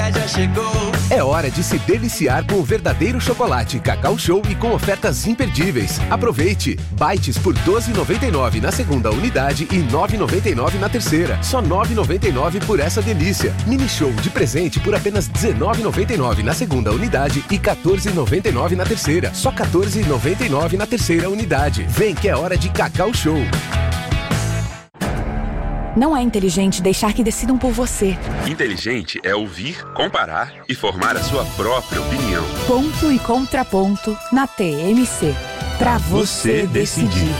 já chegou. É hora de se deliciar com o verdadeiro chocolate Cacau Show e com ofertas imperdíveis. Aproveite! Bites por R$ 12,99 na segunda unidade e R$ 9,99 na terceira. Só R$ 9,99 por essa delícia. Mini Show de presente por apenas R$ 19,99 na segunda unidade e R$ 14,99 na terceira. Só R$ 14,99 na terceira unidade. Vem que é hora de Cacau Show. Não é inteligente deixar que decidam por você. Inteligente é ouvir, comparar e formar a sua própria opinião. Ponto e contraponto na TMC. Pra você decidir.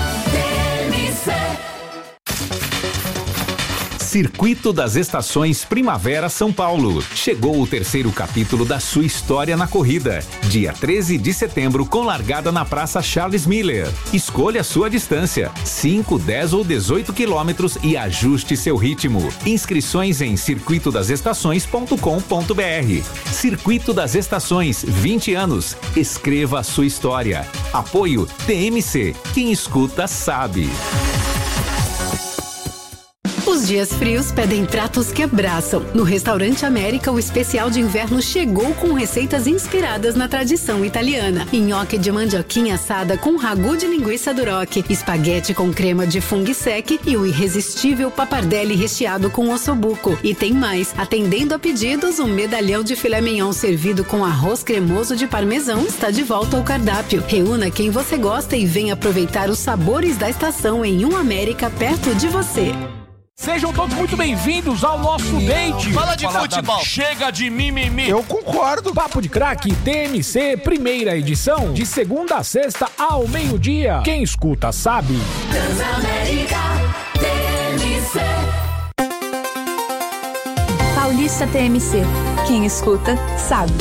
Circuito das Estações Primavera São Paulo. Chegou o terceiro capítulo da sua história na corrida. Dia 13 de setembro, com largada na Praça Charles Miller. Escolha a sua distância, 5, 10 ou 18 quilômetros e ajuste seu ritmo. Inscrições em circuitodasestações.com.br. Circuito das Estações, 20 anos. Escreva a sua história. Apoio TMC. Quem escuta sabe. Os dias frios pedem pratos que abraçam. No Restaurante América, o especial de inverno chegou com receitas inspiradas na tradição italiana. Nhoque de mandioquinha assada com ragu de linguiça duroc, espaguete com crema de funghi sec e o irresistível pappardelle recheado com ossobuco. E tem mais, atendendo a pedidos, um medalhão de filé mignon servido com arroz cremoso de parmesão está de volta ao cardápio. Reúna quem você gosta e venha aproveitar os sabores da estação em um América perto de você. Sejam todos muito bem-vindos ao nosso date. Fala de futebol. Chega de mimimi. Eu concordo. Papo de Craque TMC, primeira edição, de segunda a sexta ao meio-dia. Quem escuta sabe. Transamérica TMC. Paulista TMC. Quem escuta sabe.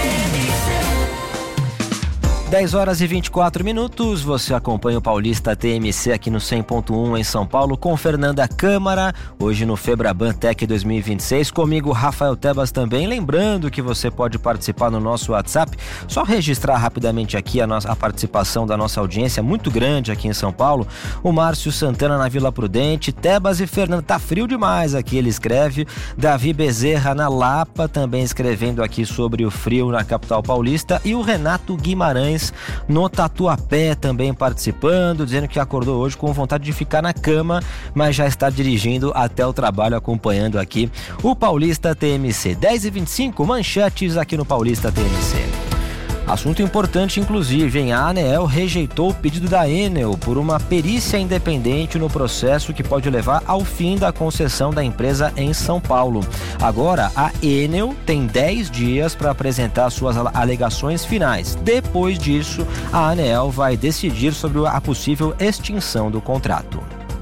10 horas e 24 minutos, você acompanha o Paulista TMC aqui no 100.1 em São Paulo com Fernanda Câmara, hoje no Febraban Tech 2026, comigo Rafael Tebas também, lembrando que você pode participar no nosso WhatsApp, só registrar rapidamente aqui a participação da nossa audiência, muito grande aqui em São Paulo, o Márcio Santana na Vila Prudente, Tebas e Fernanda, tá frio demais aqui, ele escreve, Davi Bezerra na Lapa, também escrevendo aqui sobre o frio na capital paulista, e o Renato Guimarães no Tatuapé também participando, dizendo que acordou hoje com vontade de ficar na cama, mas já está dirigindo até o trabalho, acompanhando aqui o Paulista TMC. 10h25, manchetes aqui no Paulista TMC. Assunto importante, inclusive, hein? A ANEEL rejeitou o pedido da Enel por uma perícia independente no processo que pode levar ao fim da concessão da empresa em São Paulo. Agora, a Enel tem 10 dias para apresentar suas alegações finais. Depois disso, a ANEEL vai decidir sobre a possível extinção do contrato.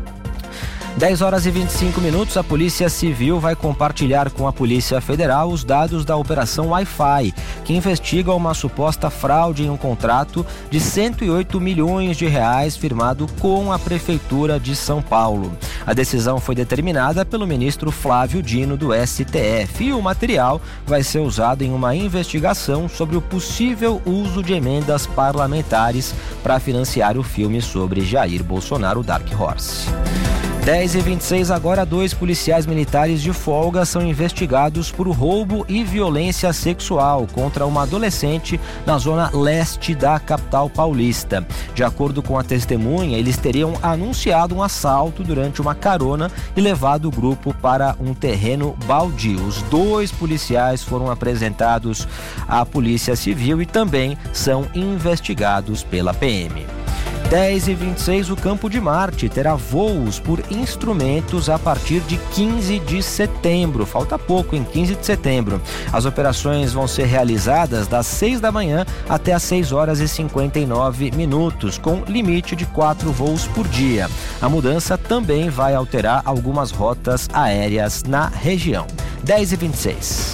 10 horas e 25 minutos, a Polícia Civil vai compartilhar com a Polícia Federal os dados da Operação Wi-Fi, que investiga uma suposta fraude em um contrato de 108 milhões de reais firmado com a Prefeitura de São Paulo. A decisão foi determinada pelo ministro Flávio Dino do STF e o material vai ser usado em uma investigação sobre o possível uso de emendas parlamentares para financiar o filme sobre Jair Bolsonaro, Dark Horse. 10h26, agora 2 policiais militares de folga são investigados por roubo e violência sexual contra uma adolescente na zona leste da capital paulista. De acordo com a testemunha, eles teriam anunciado um assalto durante uma carona e levado o grupo para um terreno baldio. Os 2 policiais foram apresentados à Polícia Civil e também são investigados pela PM. 10h26, o Campo de Marte terá voos por instrumentos a partir de 15 de setembro. Falta pouco, em 15 de setembro. As operações vão ser realizadas das 6 da manhã até as 6 horas e 59 minutos, com limite de 4 voos por dia. A mudança também vai alterar algumas rotas aéreas na região. 10h26.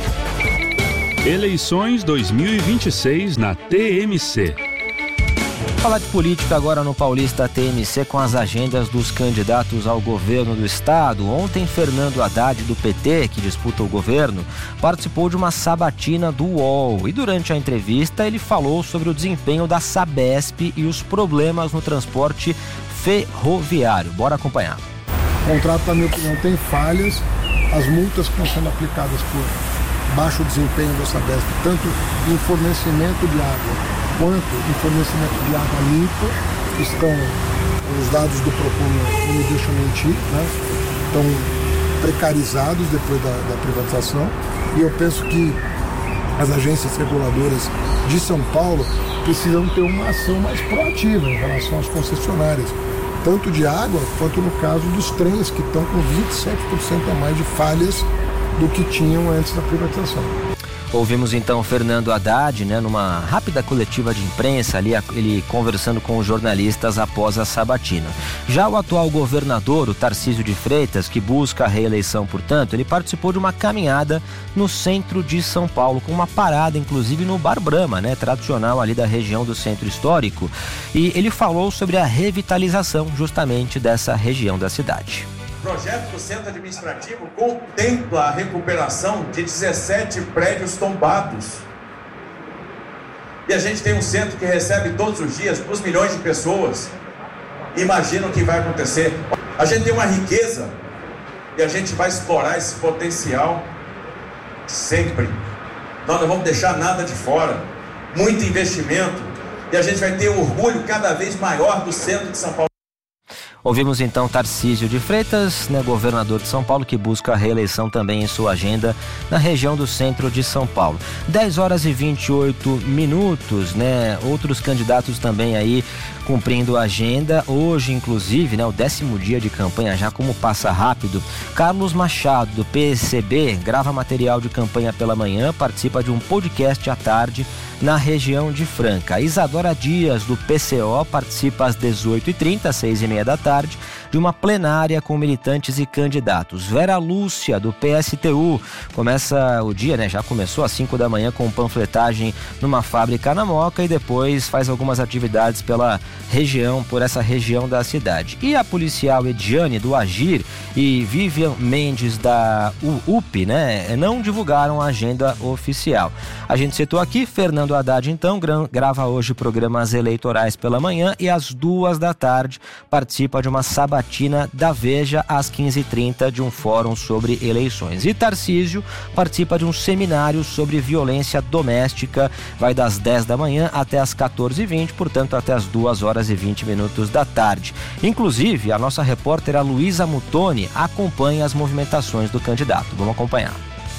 Eleições 2026 na TMC. Falar de política agora no Paulista TMC com as agendas dos candidatos ao governo do estado. Ontem, Fernando Haddad, do PT, que disputa o governo, participou de uma sabatina do UOL. E durante a entrevista, ele falou sobre o desempenho da Sabesp e os problemas no transporte ferroviário. Bora acompanhar. O contrato, na minha opinião, tem falhas. As multas que estão sendo aplicadas por baixo desempenho da Sabesp, tanto em fornecimento de água quanto em fornecimento de água limpa. Os dados do Procon não me deixam mentir, né? Estão precarizados depois da privatização, e eu penso que as agências reguladoras de São Paulo precisam ter uma ação mais proativa em relação às concessionárias, tanto de água quanto no caso dos trens, que estão com 27% a mais de falhas do que tinham antes da privatização. Ouvimos então Fernando Haddad, né, numa rápida coletiva de imprensa, ali ele conversando com os jornalistas após a sabatina. Já o atual governador, o Tarcísio de Freitas, que busca a reeleição, portanto, ele participou de uma caminhada no centro de São Paulo, com uma parada, inclusive, no Bar Brahma, né, tradicional ali da região do Centro Histórico, e ele falou sobre a revitalização justamente dessa região da cidade. O projeto do Centro Administrativo contempla a recuperação de 17 prédios tombados. E a gente tem um centro que recebe todos os dias 2 milhões de pessoas. Imagina o que vai acontecer. A gente tem uma riqueza e a gente vai explorar esse potencial sempre. Nós não vamos deixar nada de fora. Muito investimento e a gente vai ter orgulho cada vez maior do centro de São Paulo. Ouvimos então Tarcísio de Freitas, né, governador de São Paulo, que busca a reeleição também em sua agenda na região do centro de São Paulo. 10h28, né? Outros candidatos também aí cumprindo a agenda. Hoje, inclusive, né, o 10º dia de campanha, já como passa rápido. Carlos Machado, do PCB, grava material de campanha pela manhã, participa de um podcast à tarde na região de Franca. Isadora Dias, do PCO, participa às 18h30, às 6h30 da tarde, de uma plenária com militantes e candidatos. Vera Lúcia, do PSTU, começa o dia, né? Já começou às 5 da manhã com panfletagem numa fábrica na Moca e depois faz algumas atividades pela região, por essa região da cidade. E a policial Ediane, do Agir, e Vivian Mendes, da UP, né? Não divulgaram a agenda oficial. A gente citou aqui, Fernando Haddad, então, grava hoje programas eleitorais pela manhã e às 2 da tarde participa de uma sabatina da Veja às 15h30 de um fórum sobre eleições. E Tarcísio participa de um seminário sobre violência doméstica, vai das 10 da manhã até às 14h20, portanto até às 2h20 da tarde. Inclusive, a nossa repórter, a Luísa Mutoni, acompanha as movimentações do candidato. Vamos acompanhar.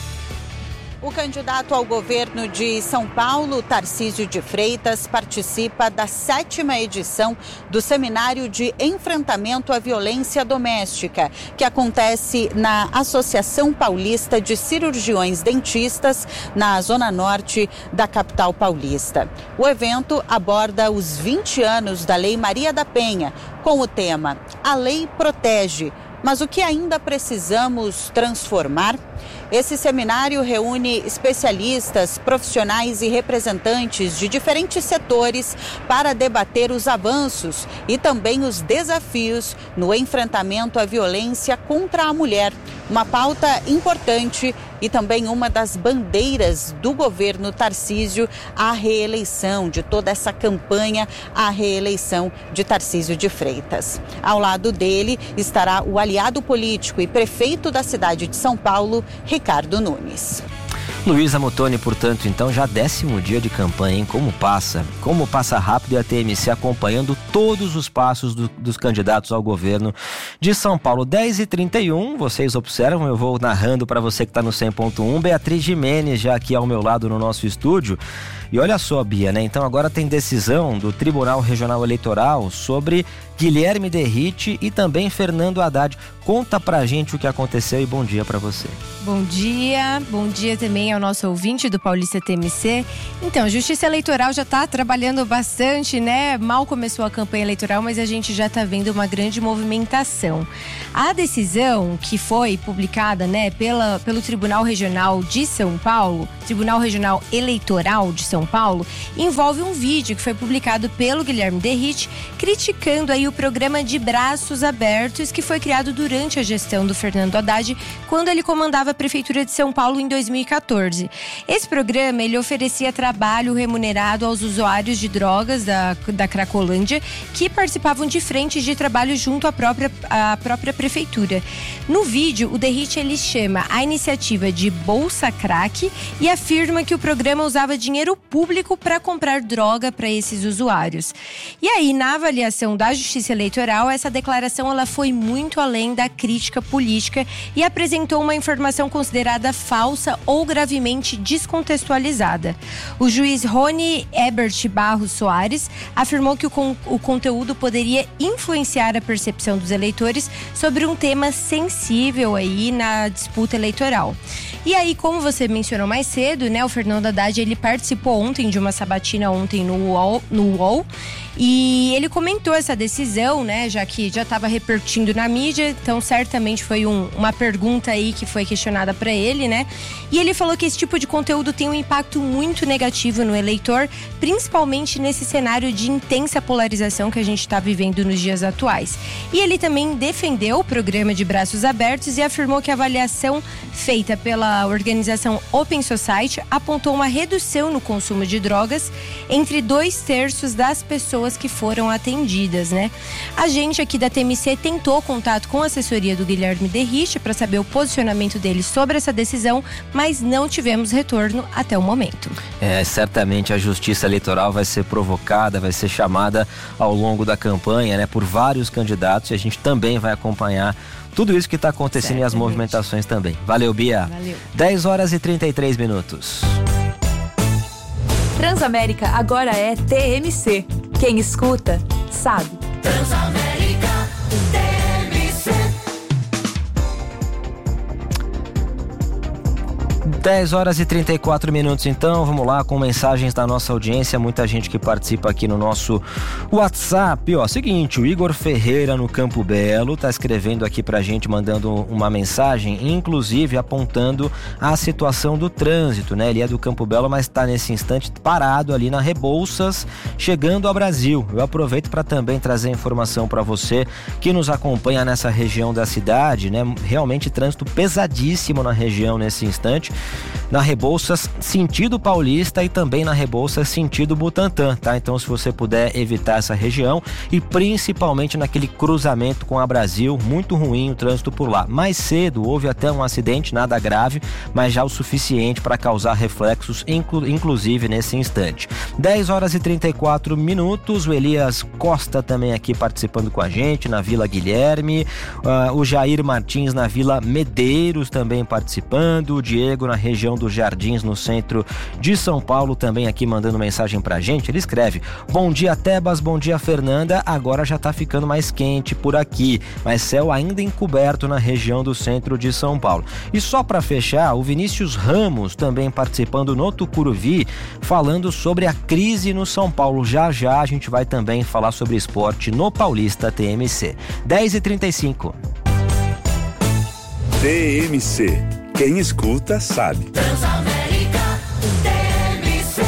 O candidato ao governo de São Paulo, Tarcísio de Freitas, participa da 7ª edição do Seminário de Enfrentamento à Violência Doméstica, que acontece na Associação Paulista de Cirurgiões Dentistas, na Zona Norte da capital paulista. O evento aborda os 20 anos da Lei Maria da Penha, com o tema A Lei Protege, mas o que ainda precisamos transformar? Esse seminário reúne especialistas, profissionais e representantes de diferentes setores para debater os avanços e também os desafios no enfrentamento à violência contra a mulher. Uma pauta importante e também uma das bandeiras do governo Tarcísio à reeleição, de toda essa campanha à reeleição de Tarcísio de Freitas. Ao lado dele estará o aliado político e prefeito da cidade de São Paulo, Ricardo Nunes. Luísa Mutoni, portanto, então já 10º dia de campanha, hein? Como passa rápido, e a TMC acompanhando todos os passos dos candidatos ao governo de São Paulo. 10h31, vocês observam, eu vou narrando para você que está no 100.1, Beatriz Gimenez já aqui ao meu lado no nosso estúdio. E olha só, Bia, né? Então agora tem decisão do Tribunal Regional Eleitoral sobre Guilherme Derrite e também Fernando Haddad. Conta pra gente o que aconteceu e bom dia pra você. Bom dia também ao nosso ouvinte do Paulista TMC. Então, a Justiça Eleitoral já tá trabalhando bastante, né? Mal começou a campanha eleitoral, mas a gente já tá vendo uma grande movimentação. A decisão que foi publicada, né, pelo Tribunal Regional de São Paulo, Tribunal Regional Eleitoral de São São Paulo envolve um vídeo que foi publicado pelo Guilherme Derrich, criticando aí o programa de braços abertos que foi criado durante a gestão do Fernando Haddad, quando ele comandava a Prefeitura de São Paulo em 2014. Esse programa, ele oferecia trabalho remunerado aos usuários de drogas da Cracolândia, que participavam de frentes de trabalho junto à própria Prefeitura. No vídeo, o Derrich, ele chama a iniciativa de Bolsa Crack e afirma que o programa usava dinheiro público para comprar droga para esses usuários. E aí, na avaliação da Justiça Eleitoral, essa declaração ela foi muito além da crítica política e apresentou uma informação considerada falsa ou gravemente descontextualizada. O juiz Rony Ebert Barros Soares afirmou que o conteúdo poderia influenciar a percepção dos eleitores sobre um tema sensível aí na disputa eleitoral. E aí, como você mencionou mais cedo, né, o Fernando Haddad, ele participou ontem de uma sabatina no UOL, e ele comentou essa decisão, né, já que já estava repercutindo na mídia, então certamente foi uma pergunta aí que foi questionada para ele, né? E ele falou que esse tipo de conteúdo tem um impacto muito negativo no eleitor, principalmente nesse cenário de intensa polarização que a gente está vivendo nos dias atuais. E ele também defendeu o programa de braços abertos e afirmou que a avaliação feita pela organização Open Society apontou uma redução no consumo de drogas entre 2/3 das pessoas que foram atendidas, né? A gente aqui da TMC tentou contato com a assessoria do Guilherme Derrich para saber o posicionamento dele sobre essa decisão, mas não tivemos retorno até o momento. Certamente a Justiça Eleitoral vai ser provocada, vai ser chamada ao longo da campanha, né, por vários candidatos, e a gente também vai acompanhar tudo isso que está acontecendo e as movimentações também. Valeu, Bia. Valeu. 10h33. Transamérica agora é TMC. Quem escuta, sabe. Transamérica TMC. 10h34, então, vamos lá com mensagens da nossa audiência, muita gente que participa aqui no nosso WhatsApp. Seguinte, o Igor Ferreira no Campo Belo tá escrevendo aqui pra gente, mandando uma mensagem, inclusive apontando a situação do trânsito, né? Ele é do Campo Belo, mas tá nesse instante parado ali na Rebouças, chegando ao Brasil. Eu aproveito para também trazer informação para você que nos acompanha nessa região da cidade, né? Realmente trânsito pesadíssimo na região nesse instante. Na Rebouças, sentido Paulista, e também na Rebouças, sentido Butantã, tá? Então, se você puder evitar essa região, e principalmente naquele cruzamento com a Brasil, muito ruim o trânsito por lá. Mais cedo houve até um acidente, nada grave, mas já o suficiente para causar reflexos, inclusive nesse instante. 10h34, o Elias Costa também aqui participando com a gente na Vila Guilherme, o Jair Martins na Vila Medeiros também participando, o Diego na região dos Jardins, no centro de São Paulo, também aqui mandando mensagem pra gente. Ele escreve: bom dia, Tebas, bom dia, Fernanda, agora já tá ficando mais quente por aqui, mas céu ainda encoberto na região do centro de São Paulo. E só pra fechar, o Vinícius Ramos também participando no Tucuruvi, falando sobre a crise no São Paulo. Já a gente vai também falar sobre esporte no Paulista TMC. 10h35. TMC. Quem escuta, sabe. Transamérica TMC.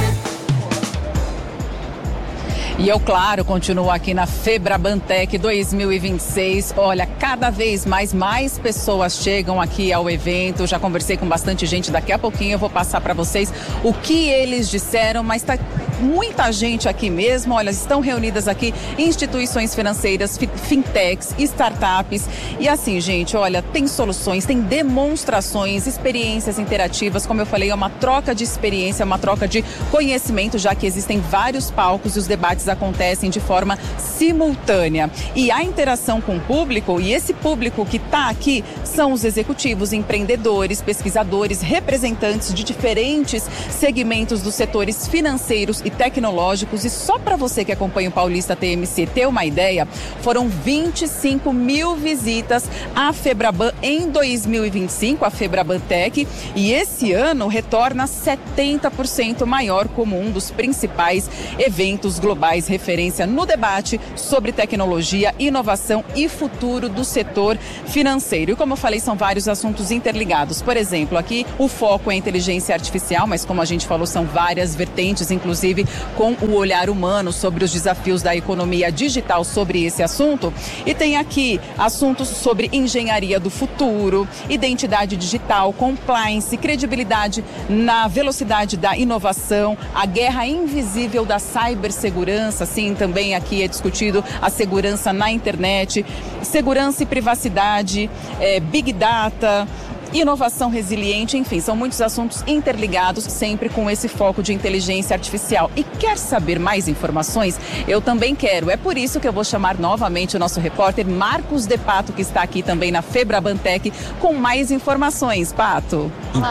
E eu, claro, continuo aqui na Febrabantec 2026. Olha, cada vez mais pessoas chegam aqui ao evento. Já conversei com bastante gente. Daqui a pouquinho eu vou passar para vocês o que eles disseram, mas tá muita gente aqui mesmo. Olha, estão reunidas aqui instituições financeiras, fintechs, startups. E assim, gente, olha, tem soluções, tem demonstrações, experiências interativas. Como eu falei, é uma troca de experiência, uma troca de conhecimento, já que existem vários palcos e os debates acontecem de forma simultânea. E a interação com o público, e esse público que está aqui, são os executivos, empreendedores, pesquisadores, representantes de diferentes segmentos dos setores financeiros e tecnológicos. E só para você que acompanha o Paulista TMC ter uma ideia, foram 25 mil visitas à Febraban em 2025, a Febraban Tech, e esse ano retorna 70% maior como um dos principais eventos globais referência no debate sobre tecnologia, inovação e futuro do setor financeiro. E como eu falei, são vários assuntos interligados. Por exemplo, aqui o foco é a inteligência artificial, mas como a gente falou, são várias vertentes, inclusive com o olhar humano sobre os desafios da economia digital sobre esse assunto. E tem aqui assuntos sobre engenharia do futuro, identidade digital, compliance, credibilidade na velocidade da inovação, a guerra invisível da cibersegurança, sim, também aqui é discutido a segurança na internet, segurança e privacidade, Big Data, inovação resiliente, enfim, são muitos assuntos interligados, sempre com esse foco de inteligência artificial. E quer saber mais informações? Eu também quero. É por isso que eu vou chamar novamente o nosso repórter Marcos de Pato, que está aqui também na Febraban Tech, com mais informações. Pato.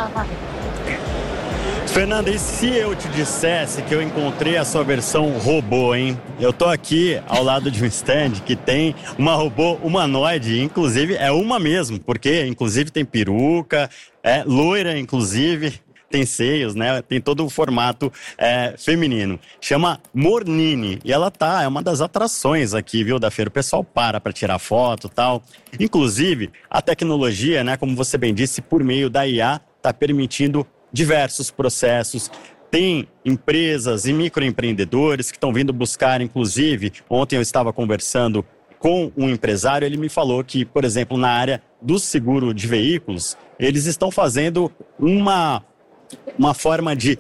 Fernanda, e se eu te dissesse que eu encontrei a sua versão robô, hein? Eu tô aqui ao lado de um stand que tem uma robô humanoide, inclusive é uma mesmo, porque inclusive tem peruca, é loira, inclusive tem seios, né? Tem todo o formato feminino. Chama Mornini e ela é uma das atrações aqui, viu, da feira. O pessoal para tirar foto e tal. Inclusive, a tecnologia, né, como você bem disse, por meio da IA, tá permitindo diversos processos. Tem empresas e microempreendedores que estão vindo buscar, inclusive, ontem eu estava conversando com um empresário, ele me falou que, por exemplo, na área do seguro de veículos, eles estão fazendo uma forma de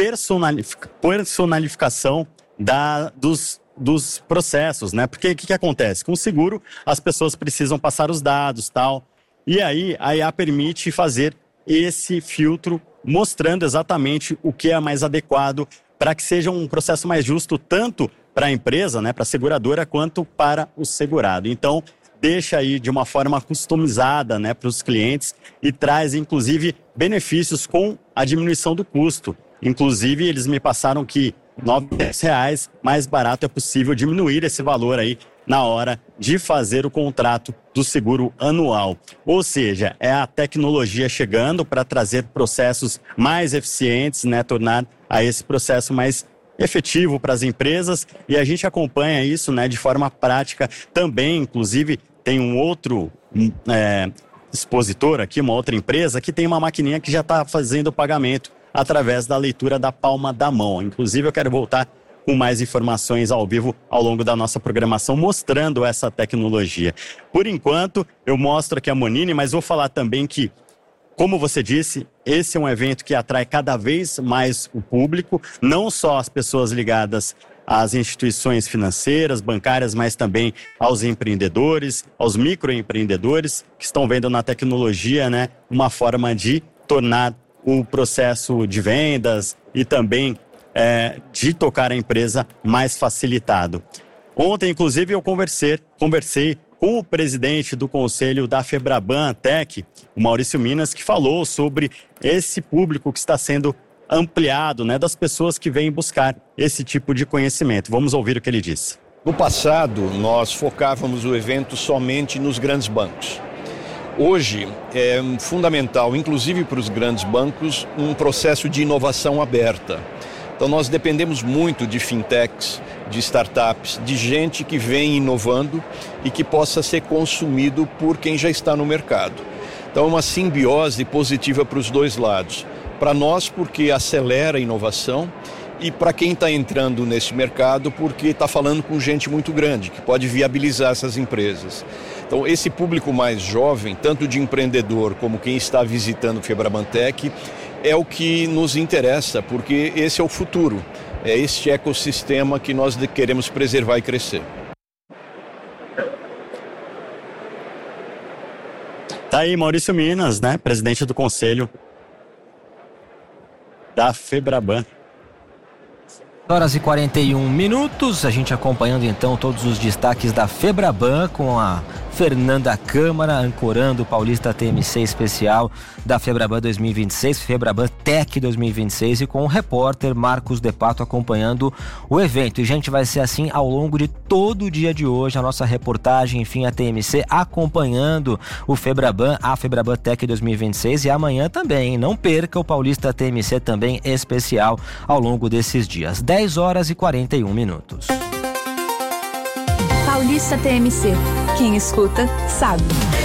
personalificação dos processos, né? Porque o que acontece? Com o seguro, as pessoas precisam passar os dados, tal, e aí a IA permite fazer esse filtro mostrando exatamente o que é mais adequado para que seja um processo mais justo tanto para a empresa, né, para a seguradora, quanto para o segurado. Então, deixa aí de uma forma customizada, né, para os clientes e traz, inclusive, benefícios com a diminuição do custo. Inclusive, eles me passaram que R$9 mais barato é possível diminuir esse valor aí na hora de fazer o contrato do seguro anual. Ou seja, é a tecnologia chegando para trazer processos mais eficientes, né, tornar a esse processo mais efetivo para as empresas, e a gente acompanha isso, né, de forma prática também. Inclusive, tem um outro expositor aqui, uma outra empresa, que tem uma maquininha que já está fazendo o pagamento através da leitura da palma da mão. Inclusive, eu quero voltar com mais informações ao vivo ao longo da nossa programação, mostrando essa tecnologia. Por enquanto, eu mostro aqui a Mornini, mas vou falar também que, como você disse, esse é um evento que atrai cada vez mais o público, não só as pessoas ligadas às instituições financeiras, bancárias, mas também aos empreendedores, aos microempreendedores, que estão vendo na tecnologia, né, uma forma de tornar o processo de vendas e também de tocar a empresa mais facilitado. Ontem, inclusive, eu conversei com o presidente do conselho da Febraban Tech, o Maurício Minas, que falou sobre esse público que está sendo ampliado, né, das pessoas que vêm buscar esse tipo de conhecimento. Vamos ouvir o que ele disse. No passado, nós focávamos o evento somente nos grandes bancos. Hoje é fundamental, inclusive para os grandes bancos, um processo de inovação aberta. Então nós dependemos muito de fintechs, de startups, de gente que vem inovando e que possa ser consumido por quem já está no mercado. Então é uma simbiose positiva para os dois lados. Para nós, porque acelera a inovação, e para quem está entrando nesse mercado, porque está falando com gente muito grande, que pode viabilizar essas empresas. Então esse público mais jovem, tanto de empreendedor como quem está visitando o Febraban Tech, é o que nos interessa, porque esse é o futuro, é este ecossistema que nós queremos preservar e crescer. Tá aí Maurício Minas, né, presidente do conselho da Febraban. Horas e 41 minutos, a gente acompanhando então todos os destaques da Febraban com a Fernanda Câmara, ancorando o Paulista TMC especial da Febraban 2026, Febraban Tech 2026, e com o repórter Marcos De Pato acompanhando o evento. E, gente, vai ser assim ao longo de todo o dia de hoje, a nossa reportagem, enfim, a TMC acompanhando o Febraban, a Febraban Tech 2026, e amanhã também, hein? Não perca o Paulista TMC também especial ao longo desses dias. 10 horas e 41 minutos. Paulista TMC. Quem escuta, sabe.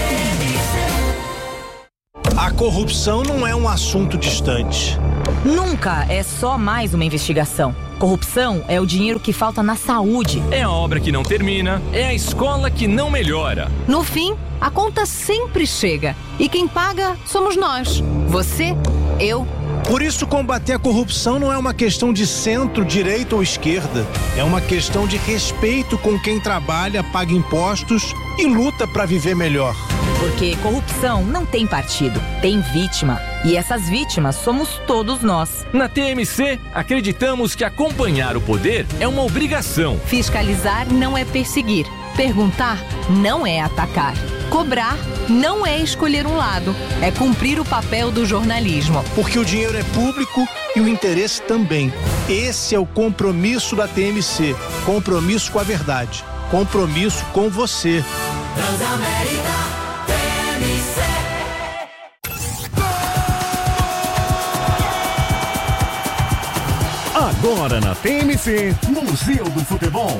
A corrupção não é um assunto distante. Nunca é só mais uma investigação. Corrupção é o dinheiro que falta na saúde. É a obra que não termina, é a escola que não melhora. No fim, a conta sempre chega. E quem paga somos nós. Você, eu. Por isso, combater a corrupção não é uma questão de centro, direita ou esquerda. É uma questão de respeito com quem trabalha, paga impostos e luta para viver melhor. Porque corrupção não tem partido, tem vítima. E essas vítimas somos todos nós. Na TMC, acreditamos que acompanhar o poder é uma obrigação. Fiscalizar não é perseguir. Perguntar não é atacar. Cobrar não é escolher um lado, é cumprir o papel do jornalismo. Porque o dinheiro é público e o interesse também. Esse é o compromisso da TMC. Compromisso com a verdade. Compromisso com você. Transamérica TMC. Agora na TMC, Museu do Futebol.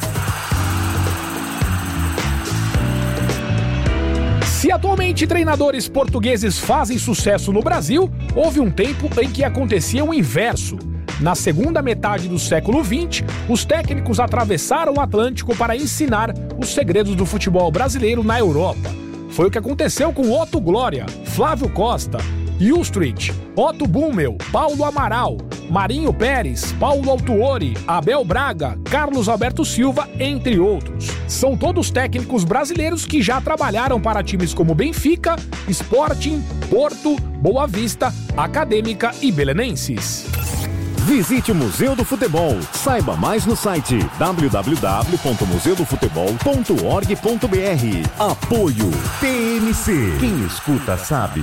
Se atualmente treinadores portugueses fazem sucesso no Brasil, houve um tempo em que acontecia o inverso. Na segunda metade do século XX, os técnicos atravessaram o Atlântico para ensinar os segredos do futebol brasileiro na Europa. Foi o que aconteceu com Otto Glória, Flávio Costa, Ilstruit, Otto Bummel, Paulo Amaral, Marinho Pérez, Paulo Autuori, Abel Braga, Carlos Alberto Silva, entre outros. São todos técnicos brasileiros que já trabalharam para times como Benfica, Sporting, Porto, Boa Vista, Acadêmica e Belenenses. Visite o Museu do Futebol. Saiba mais no site www.museudofutebol.org.br. Apoio TMC. Quem escuta sabe.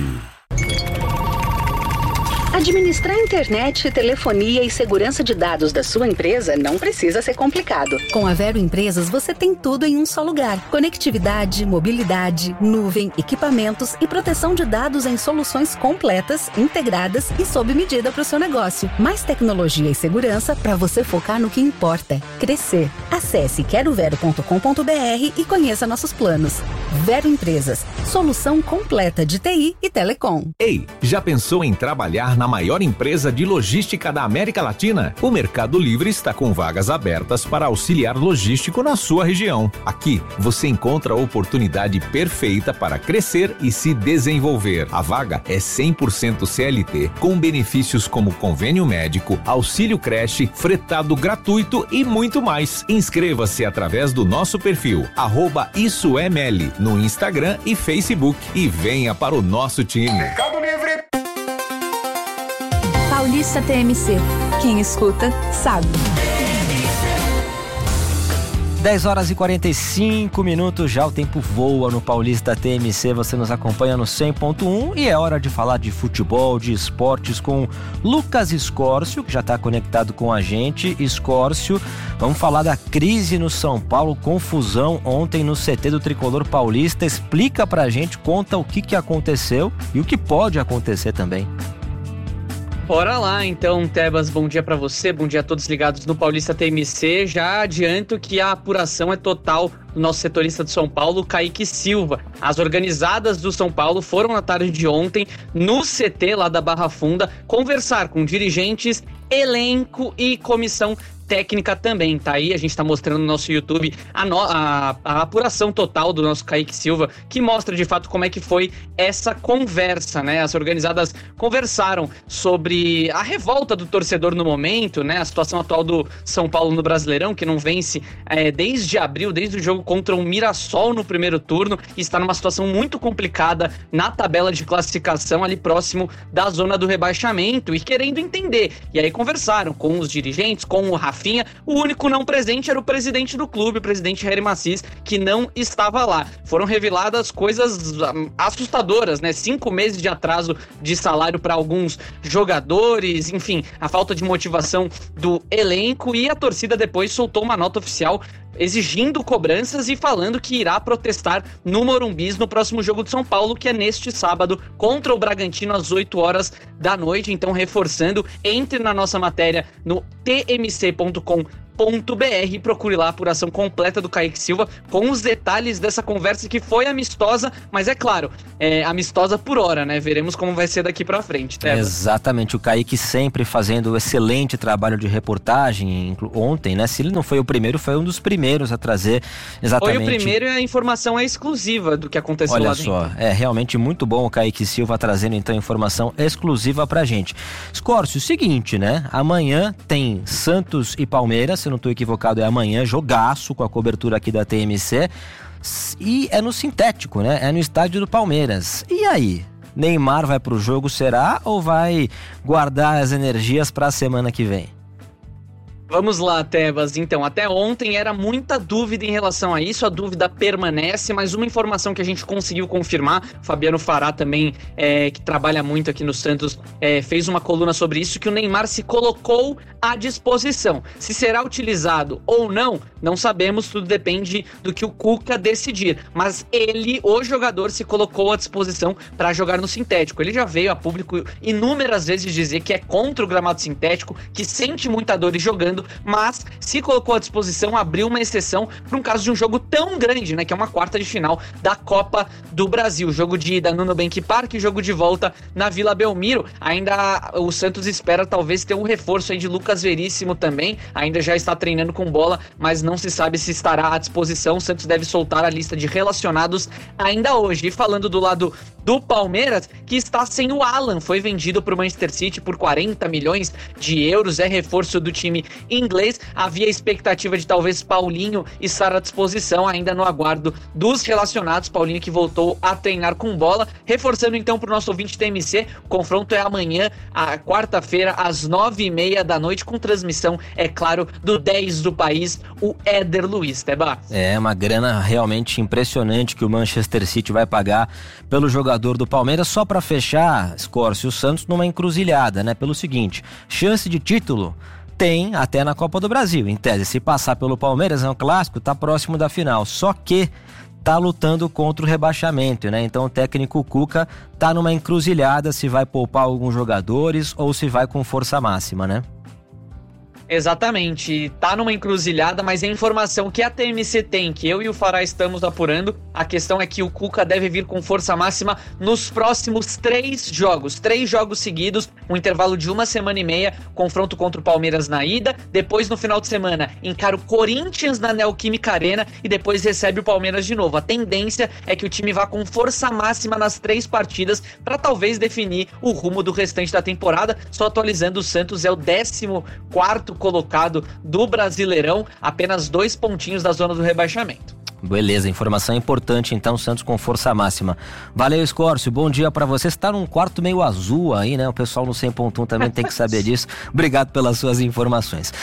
Administrar internet, telefonia e segurança de dados da sua empresa não precisa ser complicado. Com a Vero Empresas, você tem tudo em um só lugar. Conectividade, mobilidade, nuvem, equipamentos e proteção de dados em soluções completas, integradas e sob medida para o seu negócio. Mais tecnologia e segurança para você focar no que importa: crescer. Acesse querovero.com.br e conheça nossos planos. Vero Empresas, solução completa de TI e telecom. Ei, já pensou em trabalhar na maior empresa de logística da América Latina? O Mercado Livre está com vagas abertas para auxiliar logístico na sua região. Aqui, você encontra a oportunidade perfeita para crescer e se desenvolver. A vaga é 100% CLT, com benefícios como convênio médico, auxílio creche, fretado gratuito e muito mais. Inscreva-se através do nosso perfil, @IsoEML, no Instagram e Facebook, e venha para o nosso time. Mercado Livre. Paulista TMC. Quem escuta, sabe. 10 horas e 45 minutos, já o tempo voa no Paulista TMC, você nos acompanha no 100.1 e é hora de falar de futebol, de esportes com Lucas Escórcio, que já está conectado com a gente. Escórcio, vamos falar da crise no São Paulo, confusão ontem no CT do Tricolor Paulista. Explica pra gente, conta o que aconteceu e o que pode acontecer também. Bora lá, então, Tebas, bom dia pra você, bom dia a todos ligados no Paulista TMC. Já adianto que a apuração é total do nosso setorista de São Paulo, Kaique Silva. As organizadas do São Paulo foram na tarde de ontem no CT lá da Barra Funda conversar com dirigentes, elenco e comissão técnica também, tá aí, a gente tá mostrando no nosso YouTube a apuração total do nosso Kaique Silva, que mostra de fato como é que foi essa conversa, né? As organizadas conversaram sobre a revolta do torcedor no momento, né? A situação atual do São Paulo no Brasileirão, que não vence desde abril, desde o jogo jogo contra o Mirassol no primeiro turno e está numa situação muito complicada na tabela de classificação, ali próximo da zona do rebaixamento, e querendo entender. E aí conversaram com os dirigentes, com o Rafinha. O único não presente era o presidente do clube, o presidente Hery Macis, que não estava lá. Foram reveladas coisas assustadoras, né? 5 meses de atraso de salário para alguns jogadores, enfim, a falta de motivação do elenco, e a torcida depois soltou uma nota oficial exigindo cobranças e falando que irá protestar no Morumbi no próximo jogo de São Paulo, que é neste sábado contra o Bragantino às 8 horas da noite. Então, reforçando, entre na nossa matéria no tmc.com.br, procure lá a apuração completa do Kaique Silva com os detalhes dessa conversa que foi amistosa, mas é claro, amistosa por hora, né? Veremos como vai ser daqui pra frente, Tebas. Exatamente, o Kaique sempre fazendo um excelente trabalho de reportagem ontem, né? Se ele não foi o primeiro, foi um dos primeiros a trazer exatamente. Foi o primeiro e a informação é exclusiva do que aconteceu lá dentro. Olha só, é realmente muito bom o Kaique Silva trazendo então informação exclusiva pra gente. Escórcio, o seguinte, né? Amanhã tem Santos e Palmeiras, se eu não estou equivocado, é amanhã, jogaço com a cobertura aqui da TMC, e é no sintético, né? É no estádio do Palmeiras. E aí? Neymar vai pro jogo, será? Ou vai guardar as energias para a semana que vem? Vamos lá, Tebas. Então, até ontem era muita dúvida em relação a isso, a dúvida permanece, mas uma informação que a gente conseguiu confirmar, Fabiano Fará também, que trabalha muito aqui no Santos, fez uma coluna sobre isso, que o Neymar se colocou à disposição. Se será utilizado ou não, não sabemos, tudo depende do que o Cuca decidir, mas ele, o jogador, se colocou à disposição para jogar no sintético. Ele já veio a público inúmeras vezes dizer que é contra o gramado sintético, que sente muita dor jogando, mas se colocou à disposição, abriu uma exceção para um caso de um jogo tão grande, né, que é uma quarta de final da Copa do Brasil, jogo de ida no Nubank Park, jogo de volta na Vila Belmiro. Ainda o Santos espera talvez ter um reforço aí de Lucas Veríssimo também, ainda já está treinando com bola, mas não se sabe se estará à disposição. O Santos deve soltar a lista de relacionados ainda hoje. E falando do lado do Palmeiras, que está sem o Alan, foi vendido para o Manchester City por 40 milhões de euros, é reforço do time inglês. Havia expectativa de talvez Paulinho estar à disposição, ainda no aguardo dos relacionados. Paulinho que voltou a treinar com bola. Reforçando então para o nosso ouvinte TMC, o confronto é amanhã, a quarta-feira, às 9h30 da noite, com transmissão, é claro, do 10 do país, o Éder Luiz, Tebas. É uma grana realmente impressionante que o Manchester City vai pagar pelo jogador do Palmeiras. Só para fechar, Escórcio, o Santos numa encruzilhada, né? Pelo seguinte, chance de título tem até na Copa do Brasil, em tese. Se passar pelo Palmeiras, é um clássico, tá próximo da final. Só que tá lutando contra o rebaixamento, né? Então o técnico Cuca tá numa encruzilhada, se vai poupar alguns jogadores ou se vai com força máxima, né? Exatamente, tá numa encruzilhada, mas a informação que a TMC tem, que eu e o Fará estamos apurando, a questão é que o Cuca deve vir com força máxima nos próximos 3 jogos seguidos, um intervalo de 1 semana e meia, confronto contra o Palmeiras na ida, depois no final de semana encara o Corinthians na Neoquímica Arena e depois recebe o Palmeiras de novo. A tendência é que o time vá com força máxima nas 3 partidas para talvez definir o rumo do restante da temporada. Só atualizando, o Santos é o 14º colocado do Brasileirão, apenas 2 pontinhos da zona do rebaixamento. Beleza, informação importante então, Santos com força máxima. Valeu, Escórcio, bom dia pra você. Você tá num quarto meio azul aí, né? O pessoal no 100.1 também tem que saber disso. Obrigado pelas suas informações.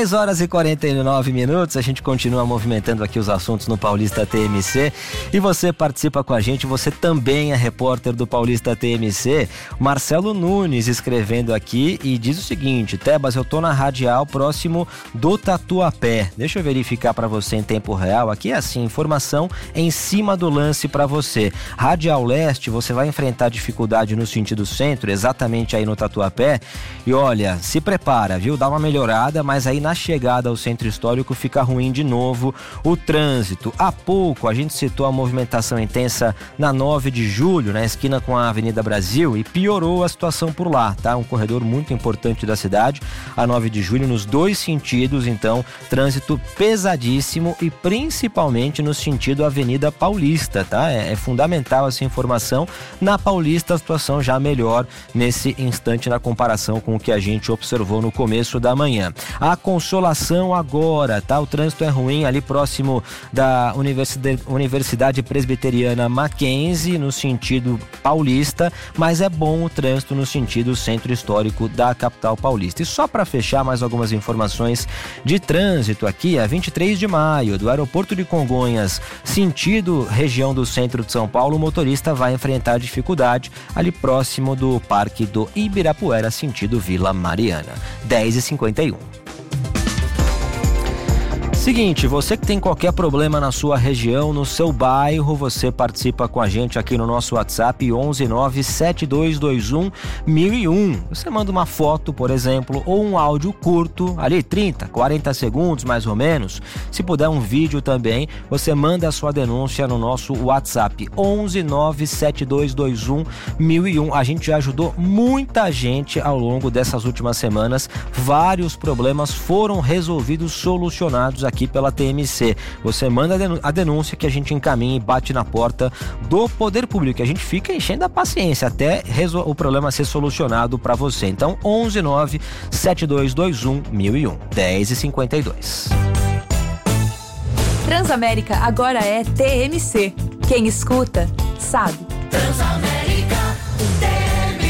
10h49, a gente continua movimentando aqui os assuntos no Paulista TMC e você participa com a gente, você também é repórter do Paulista TMC. Marcelo Nunes escrevendo aqui e diz o seguinte: Tebas, eu tô na Radial próximo do Tatuapé. Deixa eu verificar pra você em tempo real, aqui é assim, informação em cima do lance para você. Radial Leste, você vai enfrentar dificuldade no sentido centro, exatamente aí no Tatuapé, e olha, se prepara, viu? Dá uma melhorada, mas aí na chegada ao centro histórico fica ruim de novo o trânsito. Há pouco a gente citou a movimentação intensa na 9 de julho, na esquina com a Avenida Brasil, e piorou a situação por lá, tá? Um corredor muito importante da cidade, a 9 de julho nos 2 sentidos, então trânsito pesadíssimo e principalmente no sentido Avenida Paulista, tá? É fundamental essa informação. Na Paulista a situação já melhor nesse instante na comparação com o que a gente observou no começo da manhã. A Consolação agora, tá? O trânsito é ruim ali próximo da Universidade Presbiteriana Mackenzie, no sentido paulista, mas é bom o trânsito no sentido centro histórico da capital paulista. E só para fechar mais algumas informações de trânsito aqui, a 23 de maio, do aeroporto de Congonhas, sentido região do centro de São Paulo, o motorista vai enfrentar dificuldade ali próximo do Parque do Ibirapuera, sentido Vila Mariana. 10h51. Seguinte, você que tem qualquer problema na sua região, no seu bairro, você participa com a gente aqui no nosso WhatsApp 11972211001. Você manda uma foto, por exemplo, ou um áudio curto, ali 30, 40 segundos mais ou menos. Se puder um vídeo também, você manda a sua denúncia no nosso WhatsApp 11972211001. A gente já ajudou muita gente ao longo dessas últimas semanas. Vários problemas foram resolvidos, solucionados aqui pela TMC. Você manda a denúncia que a gente encaminha e bate na porta do poder público. A gente fica enchendo a paciência até o problema ser solucionado para você. Então, 11972211001. 10h52. Transamérica agora é TMC. Quem escuta, sabe. Transamérica, TMC.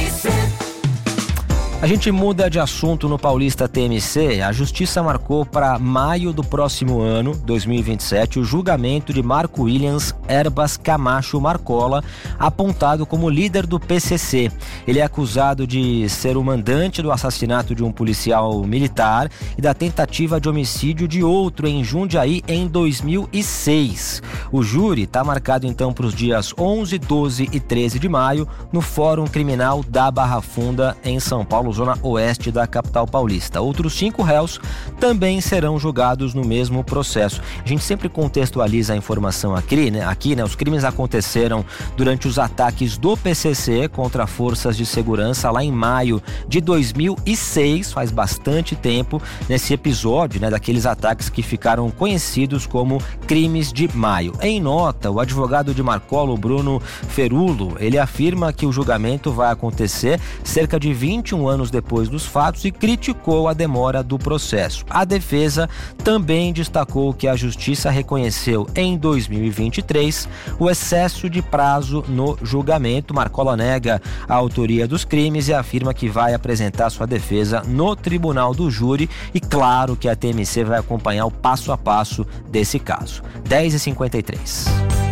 A gente muda de assunto no Paulista TMC. A Justiça marcou para maio do próximo ano, 2027, o julgamento de Marco Williams Erbas Camacho Marcola, apontado como líder do PCC. Ele é acusado de ser o mandante do assassinato de um policial militar e da tentativa de homicídio de outro em Jundiaí em 2006. O júri está marcado então para os dias 11, 12 e 13 de maio no Fórum Criminal da Barra Funda, em São Paulo, zona oeste da capital paulista. Outros 5 réus também serão julgados no mesmo processo. A gente sempre contextualiza a informação aqui, né? Os crimes aconteceram durante os ataques do PCC contra forças de segurança lá em maio de 2006, faz bastante tempo, nesse episódio, né, daqueles ataques que ficaram conhecidos como crimes de maio. Em nota, o advogado de Marcola, Bruno Ferulo, ele afirma que o julgamento vai acontecer cerca de 21 anos depois dos fatos e criticou a demora do processo. A defesa também destacou que a justiça reconheceu em 2023 o excesso de prazo no julgamento. Marcola nega a autoria dos crimes e afirma que vai apresentar sua defesa no tribunal do júri e claro que a TMC vai acompanhar o passo a passo desse caso. 10h53.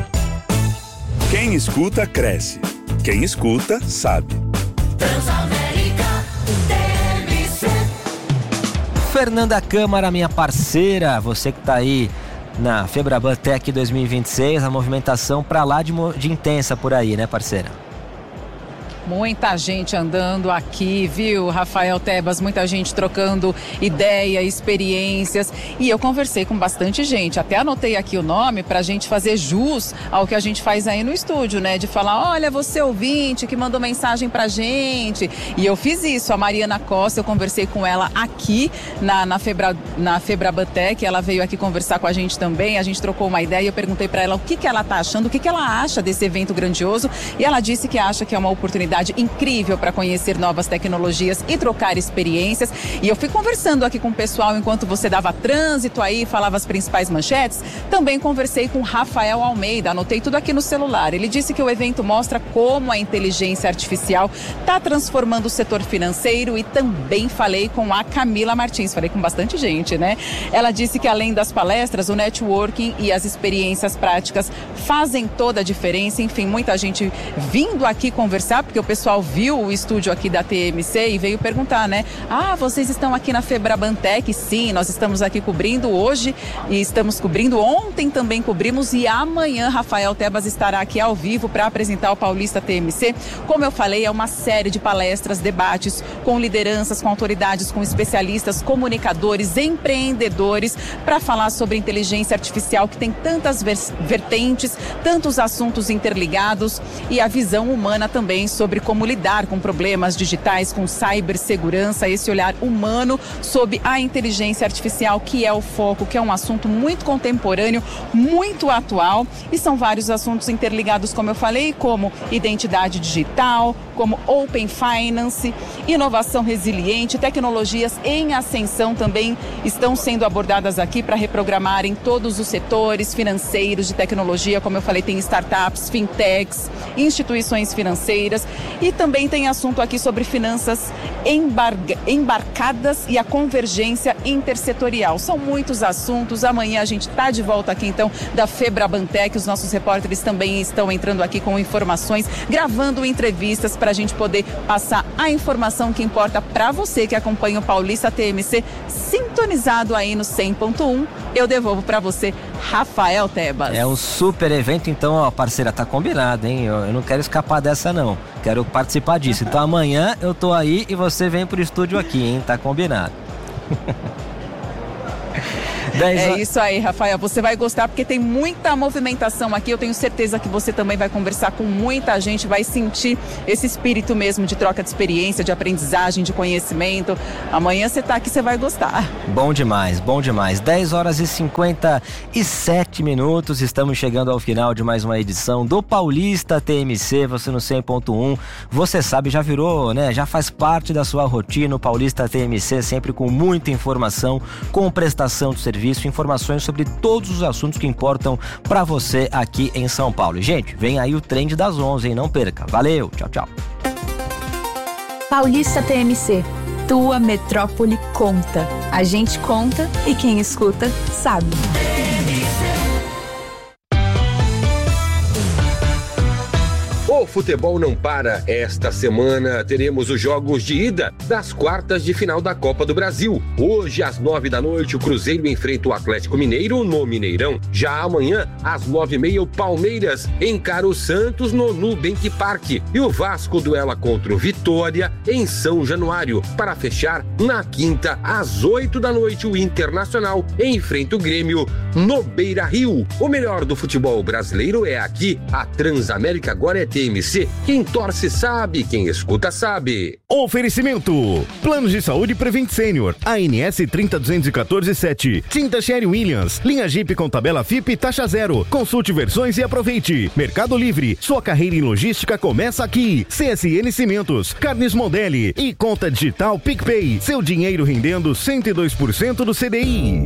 Quem escuta, cresce. Quem escuta, sabe. Transamérica, TMC. Fernanda Câmara, minha parceira, você que tá aí na Febraban Tech 2026, a movimentação pra lá de intensa por aí, né, parceira? Muita gente andando aqui, viu, Rafael Tebas? Muita gente trocando ideia, experiências. E eu conversei com bastante gente. Até anotei aqui o nome pra gente fazer jus ao que a gente faz aí no estúdio, né? De falar, olha, você ouvinte que mandou mensagem pra gente. E eu fiz isso. A Mariana Costa, eu conversei com ela aqui na Febrabantec. Ela veio aqui conversar com a gente também. A gente trocou uma ideia e eu perguntei pra ela o que ela tá achando, o que ela acha desse evento grandioso. E ela disse que acha que é uma oportunidade incrível para conhecer novas tecnologias e trocar experiências. E eu fui conversando aqui com o pessoal enquanto você dava trânsito aí, falava as principais manchetes. Também conversei com Rafael Almeida, anotei tudo aqui no celular. Ele disse que o evento mostra como a inteligência artificial está transformando o setor financeiro e também falei com a Camila Martins, falei com bastante gente, né? Ela disse que além das palestras, o networking e as experiências práticas fazem toda a diferença. Enfim, muita gente vindo aqui conversar, porque o pessoal viu o estúdio aqui da TMC e veio perguntar, né? Ah, vocês estão aqui na Febrabantec? Sim, nós estamos aqui cobrindo hoje e estamos cobrindo ontem, também cobrimos e amanhã Rafael Tebas estará aqui ao vivo para apresentar o Paulista TMC. Como eu falei, é uma série de palestras, debates com lideranças, com autoridades, com especialistas, comunicadores, empreendedores, para falar sobre inteligência artificial que tem tantas vertentes, tantos assuntos interligados e a visão humana também sobre sobre como lidar com problemas digitais, com cibersegurança, esse olhar humano sob a inteligência artificial, que é o foco, que é um assunto muito contemporâneo, muito atual, e são vários assuntos interligados, como eu falei, como identidade digital, como Open Finance, inovação resiliente, tecnologias em ascensão também estão sendo abordadas aqui para reprogramar em todos os setores financeiros de tecnologia, como eu falei, tem startups, fintechs, instituições financeiras, e também tem assunto aqui sobre finanças embarcadas e a convergência intersetorial. São muitos assuntos. Amanhã a gente está de volta aqui então da Febrabantec, os nossos repórteres também estão entrando aqui com informações, gravando entrevistas para a gente poder passar a informação que importa para você que acompanha o Paulista TMC, sintonizado aí no 100.1. Eu devolvo para você, Rafael Tebas. É um super evento, então, ó, parceira, tá combinado, hein? Eu não quero escapar dessa, não. Quero participar disso. Então amanhã eu tô aí e você vem pro estúdio aqui, hein? Tá combinado. É isso aí, Rafael, você vai gostar porque tem muita movimentação aqui, eu tenho certeza que você também vai conversar com muita gente, vai sentir esse espírito mesmo de troca de experiência, de aprendizagem, de conhecimento. Amanhã você tá aqui, você vai gostar. Bom demais, bom demais. 10 horas e 57 minutos, estamos chegando ao final de mais uma edição do Paulista TMC, você no 100.1, você sabe, já virou, né, já faz parte da sua rotina, o Paulista TMC sempre com muita informação, com prestação de serviço, informações sobre todos os assuntos que importam pra você aqui em São Paulo. Gente, vem aí o Trend das 11, hein? Não perca. Valeu, tchau, tchau. Paulista TMC, tua metrópole conta. A gente conta e quem escuta sabe. O futebol não para. Esta semana teremos os jogos de ida das quartas de final da Copa do Brasil. Hoje, às 9h, o Cruzeiro enfrenta o Atlético Mineiro no Mineirão. Já amanhã, às 9h30, o Palmeiras encara o Santos no Nubank Park. E o Vasco duela contra o Vitória em São Januário. Para fechar, na quinta, às 8h, o Internacional enfrenta o Grêmio no Beira-Rio. O melhor do futebol brasileiro é aqui. A Transamérica agora é TMC. Quem torce sabe, quem escuta sabe. Oferecimento: Planos de Saúde Prevent Senior, ANS 302147, Tinta Sherry Williams, linha Jeep com tabela FIP taxa zero. Consulte versões e aproveite. Mercado Livre, sua carreira em logística começa aqui. CSN Cimentos, Carnes Modeli e conta digital PicPay. Seu dinheiro rendendo 102% do CDI.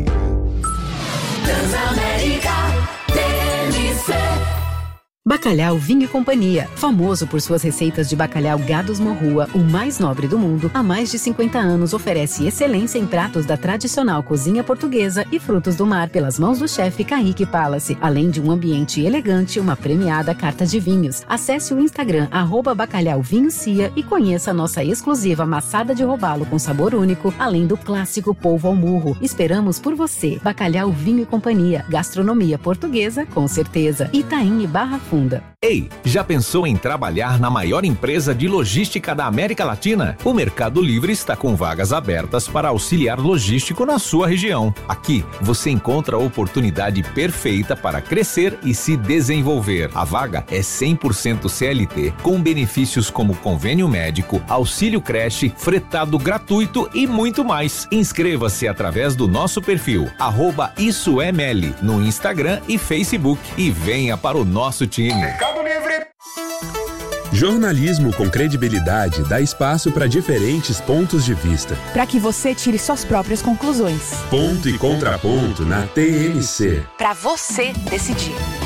Transamérica TMC. Bacalhau Vinho e Companhia, famoso por suas receitas de bacalhau Gados Morrua, o mais nobre do mundo, há mais de 50 anos oferece excelência em pratos da tradicional cozinha portuguesa e frutos do mar pelas mãos do chefe Kaique Palace, além de um ambiente elegante e uma premiada carta de vinhos. Acesse o Instagram @bacalhauvinhocia e conheça a nossa exclusiva maçada de robalo com sabor único, além do clássico polvo ao murro. Esperamos por você. Bacalhau Vinho e Companhia, gastronomia portuguesa com certeza. Itaim e Barra Funda. Ei, já pensou em trabalhar na maior empresa de logística da América Latina? O Mercado Livre está com vagas abertas para auxiliar logístico na sua região. Aqui, você encontra a oportunidade perfeita para crescer e se desenvolver. A vaga é 100% CLT, com benefícios como convênio médico, auxílio creche, fretado gratuito e muito mais. Inscreva-se através do nosso perfil, @issoeml, no Instagram e Facebook, e venha para o nosso time. Mercado Livre. Jornalismo com credibilidade dá espaço para diferentes pontos de vista. Para que você tire suas próprias conclusões. Ponto e contraponto na TMC. Para você decidir.